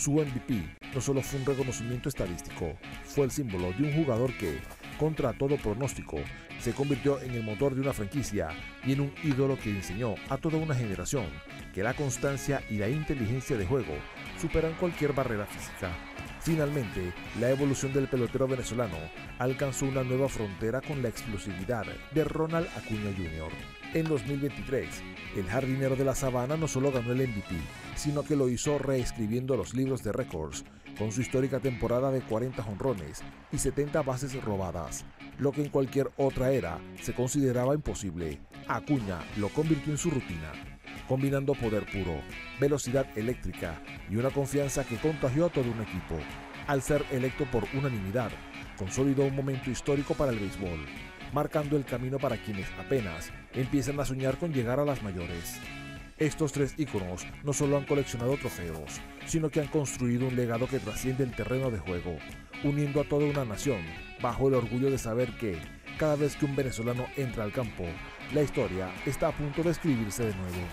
Su MVP no solo fue un reconocimiento estadístico, fue el símbolo de un jugador que, contra todo pronóstico, se convirtió en el motor de una franquicia y en un ídolo que enseñó a toda una generación que la constancia y la inteligencia de juego superan cualquier barrera física. Finalmente, la evolución del pelotero venezolano alcanzó una nueva frontera con la explosividad de Ronald Acuña Jr. En 2023, el jardinero de la Sabana no solo ganó el MVP, sino que lo hizo reescribiendo los libros de récords con su histórica temporada de 40 jonrones y 70 bases robadas, lo que en cualquier otra era se consideraba imposible. Acuña lo convirtió en su rutina, combinando poder puro, velocidad eléctrica y una confianza que contagió a todo un equipo. Al ser electo por unanimidad, consolidó un momento histórico para el béisbol, marcando el camino para quienes apenas empiezan a soñar con llegar a las mayores. Estos tres íconos no solo han coleccionado trofeos, sino que han construido un legado que trasciende el terreno de juego, uniendo a toda una nación bajo el orgullo de saber que, cada vez que un venezolano entra al campo, la historia está a punto de escribirse de nuevo.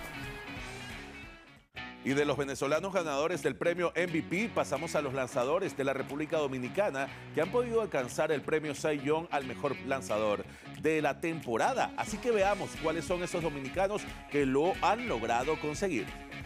Y de los venezolanos ganadores del premio MVP pasamos a los lanzadores de la República Dominicana que han podido alcanzar el premio Cy Young al mejor lanzador de la temporada. Así que veamos cuáles son esos dominicanos que lo han logrado conseguir.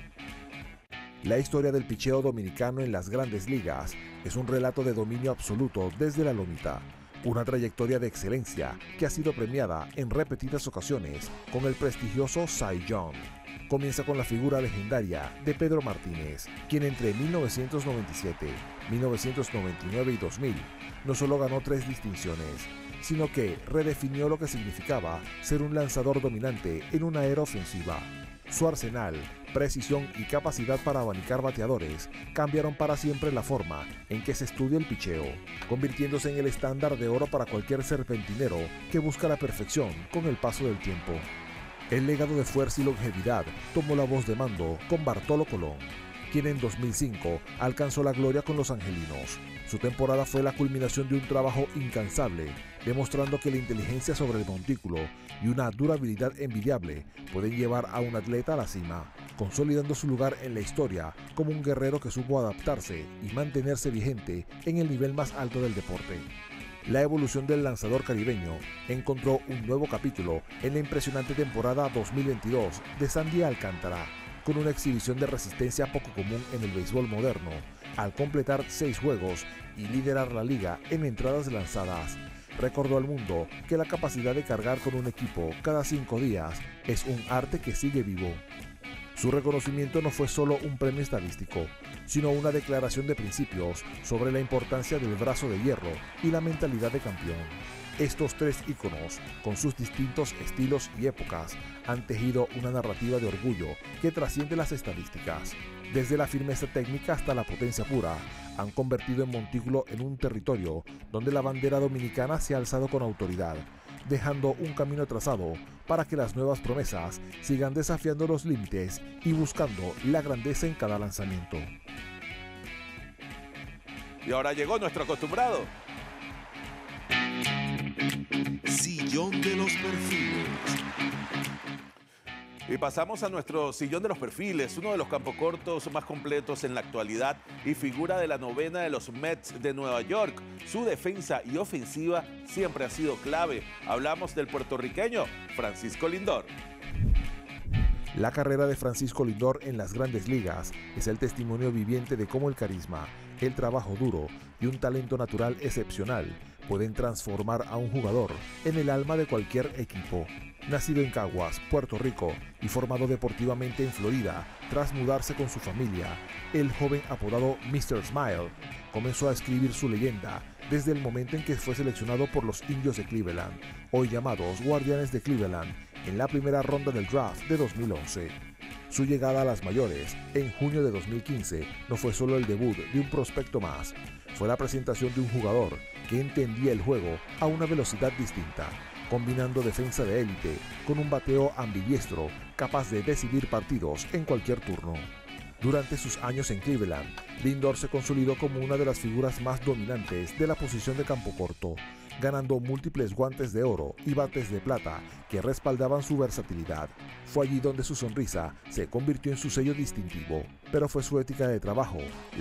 La historia del picheo dominicano en las grandes ligas es un relato de dominio absoluto desde la lomita. Una trayectoria de excelencia que ha sido premiada en repetidas ocasiones con el prestigioso Cy Young. Comienza con la figura legendaria de Pedro Martínez, quien entre 1997, 1999 y 2000 no solo ganó 3 distinciones, sino que redefinió lo que significaba ser un lanzador dominante en una era ofensiva. Su arsenal, precisión y capacidad para abanicar bateadores cambiaron para siempre la forma en que se estudia el picheo, convirtiéndose en el estándar de oro para cualquier serpentinero que busca la perfección con el paso del tiempo. El legado de fuerza y longevidad tomó la voz de mando con Bartolo Colón, quien en 2005 alcanzó la gloria con los angelinos. Su temporada fue la culminación de un trabajo incansable, demostrando que la inteligencia sobre el montículo y una durabilidad envidiable pueden llevar a un atleta a la cima, consolidando su lugar en la historia como un guerrero que supo adaptarse y mantenerse vigente en el nivel más alto del deporte. La evolución del lanzador caribeño encontró un nuevo capítulo en la impresionante temporada 2022 de Sandy Alcántara, con una exhibición de resistencia poco común en el béisbol moderno, al completar 6 juegos y liderar la liga en entradas lanzadas. Recordó al mundo que la capacidad de cargar con un equipo cada 5 días es un arte que sigue vivo. Su reconocimiento no fue solo un premio estadístico, sino una declaración de principios sobre la importancia del brazo de hierro y la mentalidad de campeón. Estos 3 íconos, con sus distintos estilos y épocas, han tejido una narrativa de orgullo que trasciende las estadísticas. Desde la firmeza técnica hasta la potencia pura, han convertido en Montículo en un territorio donde la bandera dominicana se ha alzado con autoridad, dejando un camino trazado para que las nuevas promesas sigan desafiando los límites y buscando la grandeza en cada lanzamiento. Y ahora llegó nuestro acostumbrado Sillón de los perfiles. Y pasamos a nuestro sillón de los perfiles, uno de los campocortos más completos en la actualidad y figura de la novena de los Mets de Nueva York. Su defensa y ofensiva siempre ha sido clave. Hablamos del puertorriqueño Francisco Lindor. La carrera de Francisco Lindor en las grandes ligas es el testimonio viviente de cómo el carisma, el trabajo duro y un talento natural excepcional pueden transformar a un jugador en el alma de cualquier equipo. Nacido en Caguas, Puerto Rico, y formado deportivamente en Florida tras mudarse con su familia, el joven apodado Mr. Smile comenzó a escribir su leyenda desde el momento en que fue seleccionado por los Indios de Cleveland, hoy llamados Guardianes de Cleveland, en la primera ronda del draft de 2011. Su llegada a las mayores, en junio de 2015, no fue solo el debut de un prospecto más, fue la presentación de un jugador que entendía el juego a una velocidad distinta, combinando defensa de élite con un bateo ambidiestro capaz de decidir partidos en cualquier turno. Durante sus años en Cleveland, Lindor se consolidó como una de las figuras más dominantes de la posición de campo corto, ganando múltiples guantes de oro y bates de plata que respaldaban su versatilidad. Fue allí donde su sonrisa se convirtió en su sello distintivo, pero fue su ética de trabajo